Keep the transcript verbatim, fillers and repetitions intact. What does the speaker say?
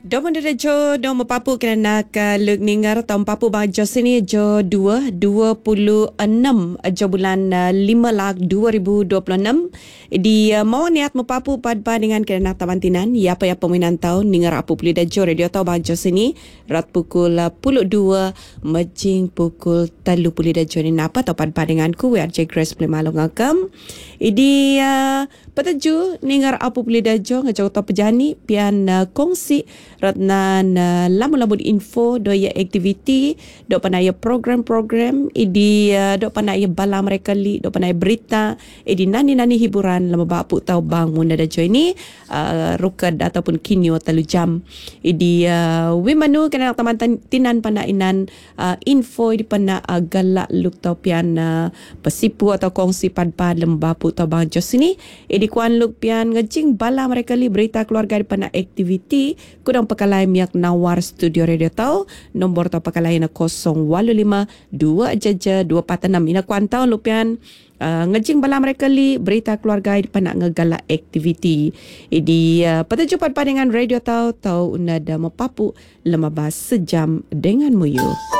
Domo de jo domo papu kerana ka luk ningar tahun papu bang jo sini jo dua dua puluh enam jo bulan uh, lima lak dua ribu dua puluh enam di uh, mau niat mepapu padba dengan kerana tamantinan ya apa ya peminat tahun ningar apu puli da jo radio tau bang jo sini rat pukul uh, puluh dua mejing pukul telu puli da jo ni napa tau padba dengan ku R J Grace puli malung ngakam di uh, peteju ningar apu puli da jo ngajau tau pejani pian uh, kongsi ratnan uh, lamu-lamu info do ya aktiviti do panaya program-program idi uh, do panaya bala mereka li do panaya berita idi nani-nani hiburan lama bapu tau bang munda da jo ini uh, rukad ataupun kinyo telu jam idi uh, wimanu kena taman tinan panainan uh, info di pana uh, galak luk tau pian uh, pasipu atau kongsi padpad lama bapu tau bang jo sini idi kuan luk pian ngejing bala mereka li berita keluarga di pana aktiviti kudang pakalai miak nawar studio radio tau nombor tau pakalai na kosong walu lima dua jaja dua empat enam ina kuantau lupian uh, ngejing bala mereka li berita keluarga di panak ngegala aktiviti di uh, pada jumpa dengan radio tau tau unada mapapu lemabas sejam dengan muyu.